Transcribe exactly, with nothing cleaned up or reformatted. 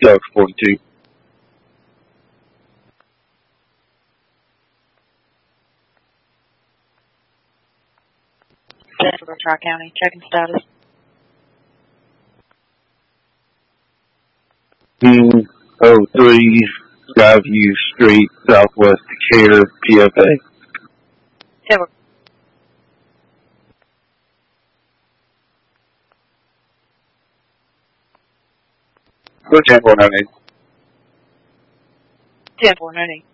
Doug forty-two. Central Tri-County, checking status. two oh three Skyview Street, Southwest Decatur, P F A. Yeah, Go ten four nine eight. ten four ninety.